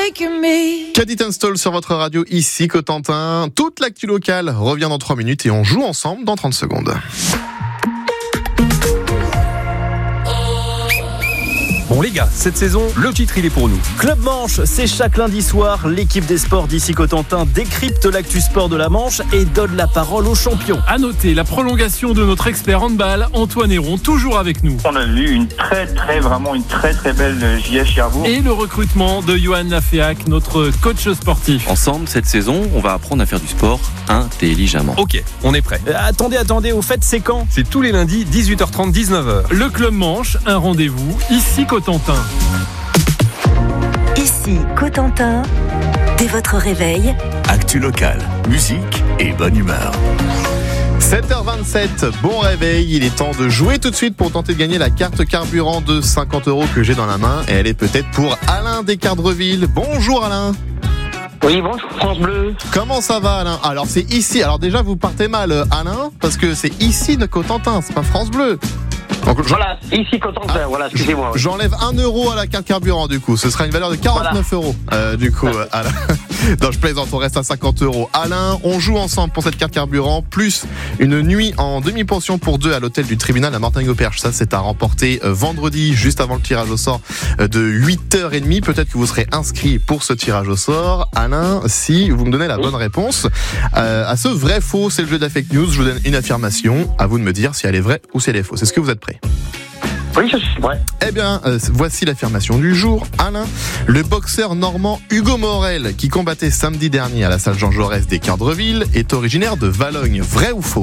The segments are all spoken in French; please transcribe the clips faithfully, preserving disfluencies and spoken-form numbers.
making me. Caddy Tunstall sur votre radio, ici Cotentin. Toute l'actu locale revient dans trois minutes et on joue ensemble dans trente secondes. Bon les gars, cette saison, le titre il est pour nous. Club Manche, c'est chaque lundi soir. L'équipe des sports d'ici Cotentin décrypte l'actu sport de la Manche et donne la parole aux champions. À noter la prolongation de notre expert handball, Antoine Héron, toujours avec nous. On a vu une très très vraiment une très très belle J S Cherbourg. Et le recrutement de Johan Laféac, notre coach sportif. Ensemble, cette saison, on va apprendre à faire du sport intelligemment. Ok, on est prêt. Euh, attendez, attendez, au fait, c'est quand ? C'est tous les lundis, dix-huit heures trente, dix-neuf heures. Le Club Manche, un rendez-vous, ici Cotentin. Ici Cotentin, dès votre réveil, actu locale, musique et bonne humeur. sept heures vingt-sept, bon réveil, il est temps de jouer tout de suite pour tenter de gagner la carte carburant de cinquante euros que j'ai dans la main et elle est peut-être pour Alain d'Équerdreville. Bonjour Alain. Oui, bonjour France Bleu. Comment ça va Alain ? Alors c'est ici, alors déjà vous partez mal Alain, parce que c'est ici de Cotentin, c'est pas France Bleu. Donc, voilà, ici Cotentin, ah, voilà, excusez-moi. Ouais. J'enlève un euro à la carte carburant du coup, ce sera une valeur de quarante-neuf voilà. euros euh, du coup euh, Alain. Non je plaisante, on reste à cinquante euros. Alain, on joue ensemble pour cette carte carburant, plus une nuit en demi-pension pour deux à l'hôtel du tribunal à Martingues-au-Perche. Ça c'est à remporter euh, vendredi, juste avant le tirage au sort euh, de huit heures trente. Peut-être que vous serez inscrit pour ce tirage au sort. Alain, si vous me donnez la oui. bonne réponse euh, à ce vrai faux, c'est le jeu de la fake news. Je vous donne une affirmation, à vous de me dire si elle est vraie ou si elle est fausse. Est-ce que vous êtes prêts ? Oui, je suis prêt. Eh bien, euh, voici l'affirmation du jour. Alain, le boxeur normand Hugo Morel, qui combattait samedi dernier à la salle Jean Jaurès d'Équerdreville, est originaire de Valogne. Vrai ou faux ?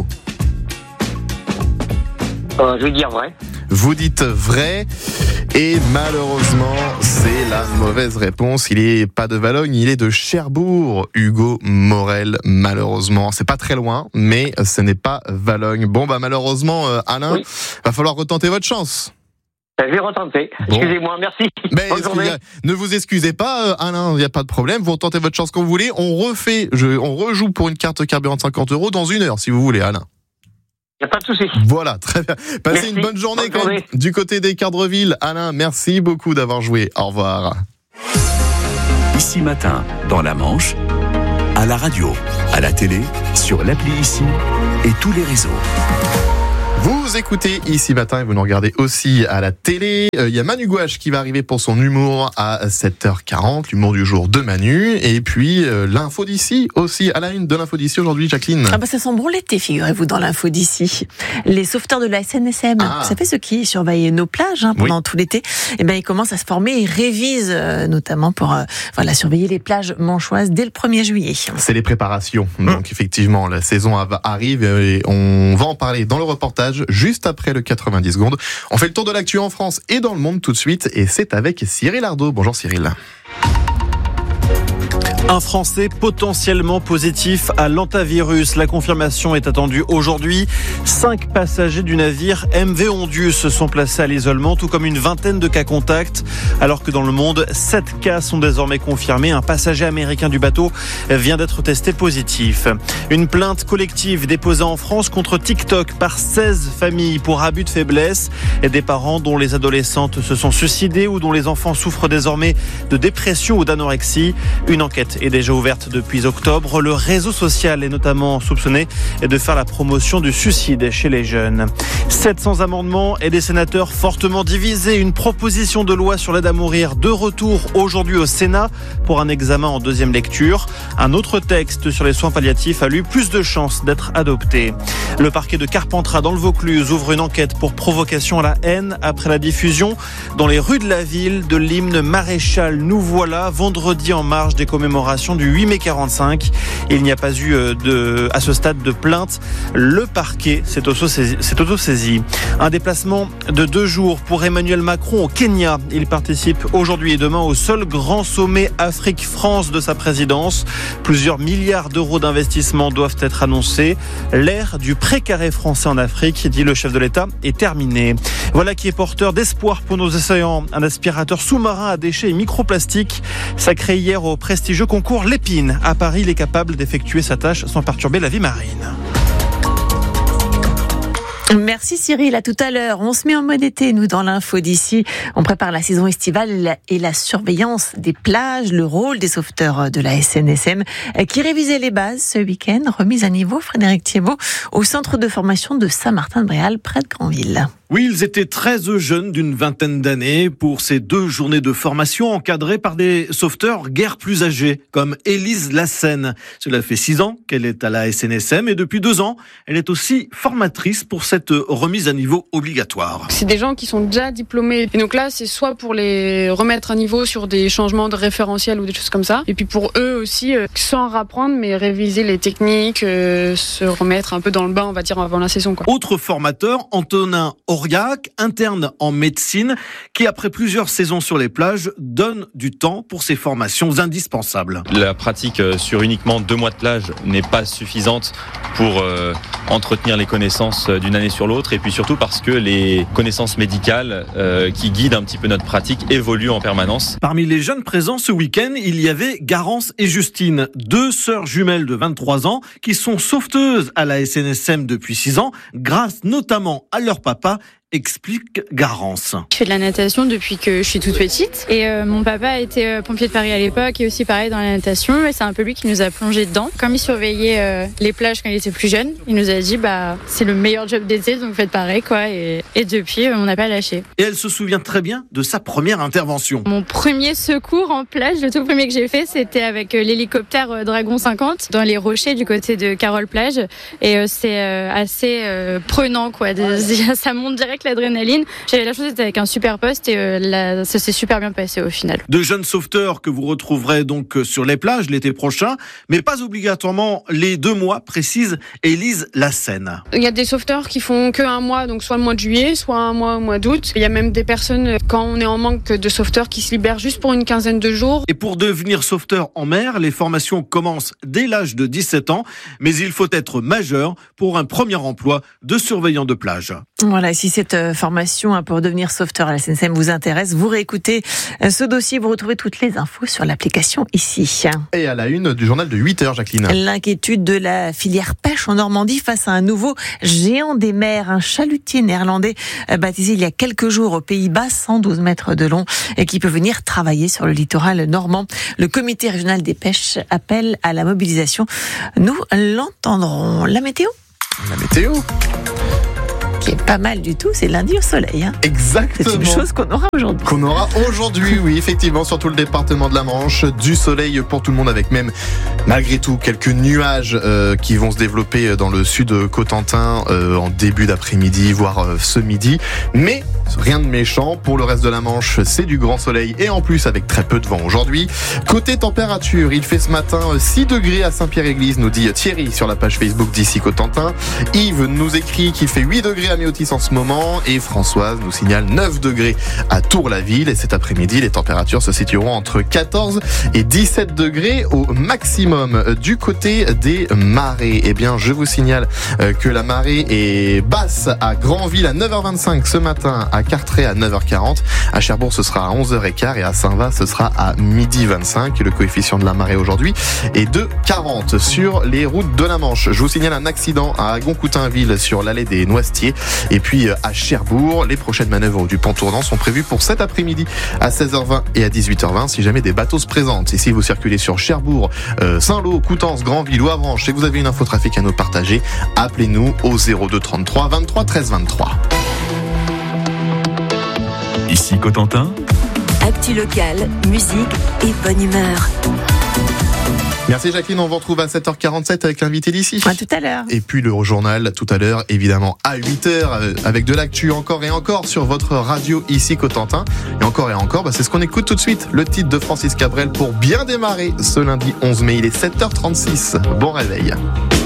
euh, Je vais dire vrai. Vous dites vrai. Et malheureusement, c'est la mauvaise réponse. Il est pas de Valogne, il est de Cherbourg. Hugo Morel, malheureusement. C'est pas très loin, mais ce n'est pas Valogne. Bon, bah malheureusement, euh, Alain, oui. va falloir retenter votre chance. Je vais retenter. Bon. Excusez-moi, merci. Mais ne vous excusez pas, euh, Alain, il n'y a pas de problème. Vous retentez votre chance quand vous voulez. On refait, je, on rejoue pour une carte carburant de cinquante euros dans une heure, si vous voulez, Alain. Il n'y a pas de souci. Voilà, très bien. Passez merci. Une bonne journée, bonne quand même, du côté d'Équerdreville. Alain, merci beaucoup d'avoir joué. Au revoir. Ici Matin, dans la Manche, à la radio, à la télé, sur l'appli Ici et tous les réseaux. Vous écoutez Ici Matin et vous nous regardez aussi à la télé. Il euh, y a Manu Gouache qui va arriver pour son humour à sept heures quarante, l'humour du jour de Manu. Et puis euh, l'info d'ici aussi, à la une de l'info d'ici aujourd'hui, Jacqueline. Ah bah ça sent bon l'été, figurez-vous, dans l'info d'ici. Les sauveteurs de la S N S M, ah. vous savez ceux qui surveillent nos plages hein, pendant oui. tout l'été, eh ben, ils commencent à se former et révisent euh, notamment pour euh, voilà, surveiller les plages manchoises dès le premier juillet. C'est les préparations. Mmh. Donc effectivement, la saison arrive et on va en parler dans le reportage juste après le quatre-vingt-dix secondes. On fait le tour de l'actu en France et dans le monde tout de suite et c'est avec Cyril Ardo. Bonjour Cyril. Un Français potentiellement positif à l'hantavirus. La confirmation est attendue aujourd'hui. Cinq passagers du navire M V Ondius sont placés à l'isolement, tout comme une vingtaine de cas contacts. Alors que dans le monde, sept cas sont désormais confirmés. Un passager américain du bateau vient d'être testé positif. Une plainte collective déposée en France contre TikTok par seize familles pour abus de faiblesse. Et des parents dont les adolescentes se sont suicidées ou dont les enfants souffrent désormais de dépression ou d'anorexie. Une enquête est déjà ouverte depuis octobre. Le réseau social est notamment soupçonné de faire la promotion du suicide chez les jeunes. sept cents amendements et des sénateurs fortement divisés. Une proposition de loi sur l'aide à mourir de retour aujourd'hui au Sénat pour un examen en deuxième lecture. Un autre texte sur les soins palliatifs a eu plus de chances d'être adopté. Le parquet de Carpentras dans le Vaucluse ouvre une enquête pour provocation à la haine après la diffusion dans les rues de la ville de l'hymne Maréchal Nous voilà vendredi en marge des commémorations du huit mai quarante-cinq. Il n'y a pas eu de, à ce stade de plainte. Le parquet s'est auto-saisi. Un déplacement de deux jours pour Emmanuel Macron au Kenya. Il participe aujourd'hui et demain au seul grand sommet Afrique-France de sa présidence. Plusieurs milliards d'euros d'investissement doivent être annoncés. L'ère du précaré français en Afrique, dit le chef de l'État, est terminée. Voilà qui est porteur d'espoir pour nos océans. Un aspirateur sous-marin à déchets et microplastiques sacré hier au prestigieux concours Lépine. À Paris, il est capable d'effectuer sa tâche sans perturber la vie marine. Merci. Merci Cyril, à tout à l'heure. On se met en mode été, nous, dans l'info d'ici. On prépare la saison estivale et la surveillance des plages, le rôle des sauveteurs de la S N S M qui révisaient les bases ce week-end. Remise à niveau, Frédéric Thiebaud, au centre de formation de Saint-Martin-de-Bréal, près de Granville. Oui, ils étaient treize jeunes d'une vingtaine d'années pour ces deux journées de formation encadrées par des sauveteurs guère plus âgés, comme Élise Lassène. Cela fait six ans qu'elle est à la S N S M et depuis deux ans, elle est aussi formatrice pour cette remise à niveau obligatoire. C'est des gens qui sont déjà diplômés. Et donc là, c'est soit pour les remettre à niveau sur des changements de référentiel ou des choses comme ça. Et puis pour eux aussi, euh, sans rapprendre, mais réviser les techniques, euh, se remettre un peu dans le bain, on va dire, avant la saison, quoi. Autre formateur, Antonin Auriac, interne en médecine, qui après plusieurs saisons sur les plages, donne du temps pour ses formations indispensables. La pratique sur uniquement deux mois de plage n'est pas suffisante pour euh, entretenir les connaissances d'une année sur l'autre, et puis surtout parce que les connaissances médicales euh, qui guident un petit peu notre pratique évoluent en permanence. Parmi les jeunes présents ce week-end, il y avait Garance et Justine, deux sœurs jumelles de vingt-trois ans qui sont sauveteuses à la S N S M depuis six ans, grâce notamment à leur papa, explique Garance. Je fais de la natation depuis que je suis toute petite et euh, mon papa était euh, pompier de Paris à l'époque et aussi pareil dans la natation, et c'est un peu lui qui nous a plongé dedans. Comme il surveillait euh, les plages quand il était plus jeune, il nous a dit bah c'est le meilleur job d'été, donc faites pareil quoi, et, et depuis on n'a pas lâché. Et elle se souvient très bien de sa première intervention. Mon premier secours en plage, le tout premier que j'ai fait, c'était avec euh, l'hélicoptère euh, Dragon cinquante dans les rochers du côté de Carole plage, et euh, c'est euh, assez euh, prenant quoi, de, ça monte direct l'adrénaline. J'avais la chance d'être avec un super poste et euh, là, ça s'est super bien passé au final. De jeunes sauveteurs que vous retrouverez donc sur les plages l'été prochain, mais pas obligatoirement les deux mois, précise Élise Lassène. Il y a des sauveteurs qui font que un mois, donc soit le mois de juillet, soit un mois au mois d'août. Il y a même des personnes, quand on est en manque de sauveteurs, qui se libèrent juste pour une quinzaine de jours. Et pour devenir sauveteur en mer, les formations commencent dès l'âge de dix-sept ans, mais il faut être majeur pour un premier emploi de surveillant de plage. Voilà, si cette formation pour devenir sauveteur à la S N S M vous intéresse, vous réécoutez ce dossier, vous retrouvez toutes les infos sur l'application ici. Et à la une du journal de huit heures, Jacqueline. L'inquiétude de la filière pêche en Normandie face à un nouveau géant des mers, un chalutier néerlandais baptisé il y a quelques jours aux Pays-Bas, cent douze mètres de long, et qui peut venir travailler sur le littoral normand. Le comité régional des pêches appelle à la mobilisation. Nous l'entendrons. La météo ? La météo qui est pas mal du tout, c'est lundi au soleil. Hein. Exactement. C'est une chose qu'on aura aujourd'hui. Qu'on aura aujourd'hui, oui, effectivement, sur tout le département de la Manche. Du soleil pour tout le monde, avec même, malgré tout, quelques nuages euh, qui vont se développer dans le sud Cotentin euh, en début d'après-midi, voire euh, ce midi. Mais rien de méchant. Pour le reste de la Manche, c'est du grand soleil et en plus avec très peu de vent aujourd'hui. Côté température, il fait ce matin six degrés à Saint-Pierre-Église, nous dit Thierry sur la page Facebook d'ici Cotentin. Yves nous écrit qu'il fait huit degrés à Méotis en ce moment et Françoise nous signale neuf degrés à Tours-la-Ville. Et cet après-midi, les températures se situeront entre quatorze et dix-sept degrés au maximum. Du côté des marées, eh bien, je vous signale que la marée est basse à Granville à neuf heures vingt-cinq ce matin, à Cartré à neuf heures quarante, à Cherbourg ce sera à onze heures quinze et à Saint-Va ce sera à midi vingt-cinq. Le coefficient de la marée aujourd'hui est de quarante sur les routes de la Manche. Je vous signale un accident à Goncoutainville sur l'allée des Noisetiers. Et puis à Cherbourg, les prochaines manœuvres du pont tournant sont prévues pour cet après-midi à seize heures vingt et à dix-huit heures vingt si jamais des bateaux se présentent. Et si vous circulez sur Cherbourg, euh, Saint-Lô, Coutances, Granville ou Avranches et que vous avez une info trafic à nous partager, appelez-nous au zéro deux trente-trois vingt-trois treize vingt-trois. Ici Cotentin. Actu locale, musique et bonne humeur. Merci Jacqueline, on vous retrouve à sept heures quarante-sept avec l'invité d'ici. À tout à l'heure. Et puis le journal tout à l'heure, évidemment à huit heures, avec de l'actu encore et encore sur votre radio ici Cotentin. Et encore et encore, bah c'est ce qu'on écoute tout de suite, le titre de Francis Cabrel pour bien démarrer ce lundi onze mai. Il est sept heures trente-six. Bon réveil.